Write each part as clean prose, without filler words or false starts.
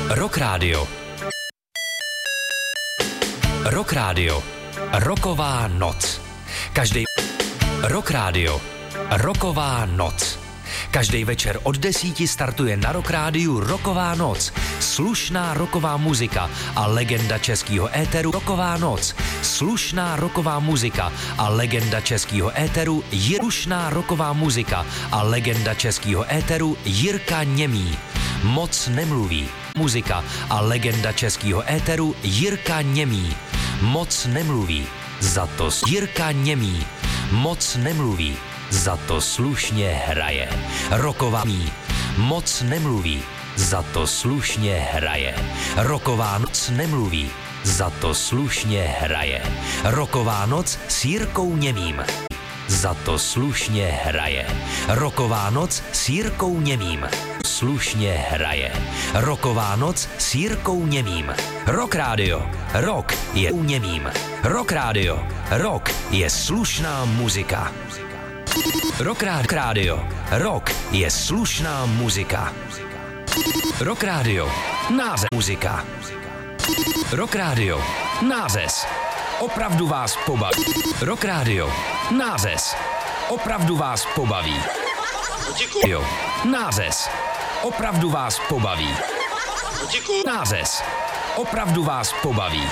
Rock Radio. Rock Radio. Rocková noc. Rock Radio. Rocková noc. Každý večer od 10 startuje na Rock Rádiu Rocková noc. Slušná rocková muzika a legenda českého éteru Rocková noc. Slušná rocková muzika a legenda českého éteru Slušná rocková muzika a legenda českého éteru Jirka Němý. Moc nemluví. Muzika a legenda českého éteru Jirka Němý. Moc nemluví. Za to Jirka Němý. Moc nemluví. Za to slušně hraje. Rocková moc nemluví. Za to slušně hraje. Rocková noc nemluví. Za to slušně hraje. Rocková noc s Jirkou Němým. Za to slušně hraje. Rocková noc s Jirkou Němým. Slušně hraje. Rocková noc s Jirkou Němým. Rock Radio. Rock je u Němým. Rock Radio. Rock je slušná muzika. Rock Radio. Rock je slušná muzika. Rock Radio. Název muzika. Rock Radio. Název. Opravdu vás pobaví. Rock Radio. Název. Opravdu vás pobaví. Jo. Název. Opravdu vás pobaví. Název. Opravdu vás pobaví.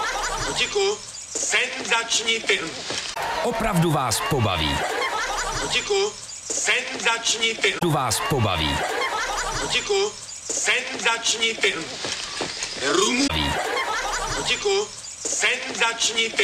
Senzační film. Opravdu vás pobaví. Kotíku, senzační film. Opravdu vás pobaví. Kotíku, senzační film. Kotíku, senzační film.